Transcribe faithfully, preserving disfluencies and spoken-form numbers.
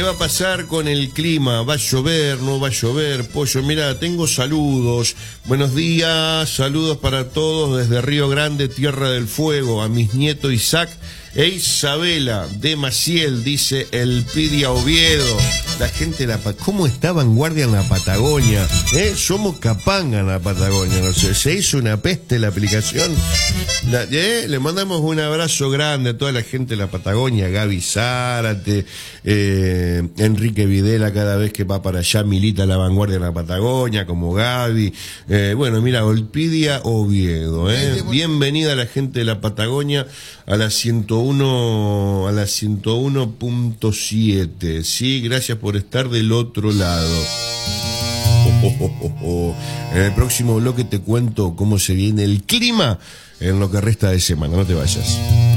¿Qué va a pasar con el clima? ¿Va a llover? ¿No va a llover? Pollo, mira, tengo saludos. Buenos días, saludos para todos desde Río Grande, Tierra del Fuego, a mis nietos Isaac e Isabela de Maciel, dice el Pidia Oviedo. La gente de la Patagonia, ¿cómo está Vanguardia en la Patagonia? ¿Eh? Somos capanga en la Patagonia, no sé, se hizo una peste la aplicación. La, ¿eh? Le mandamos un abrazo grande a toda la gente de la Patagonia, Gaby Zárate, eh, Enrique Videla, cada vez que va para allá milita la Vanguardia en la Patagonia, como Gaby. Eh, bueno, mira, Olpidia Oviedo, ¿eh? Bienvenida a la gente de la Patagonia a la ciento uno, a la ciento uno punto siete, sí, gracias por estar del otro lado. Oh, oh, oh, oh, oh. En el próximo bloque te cuento cómo se viene el clima en lo que resta de semana, no te vayas.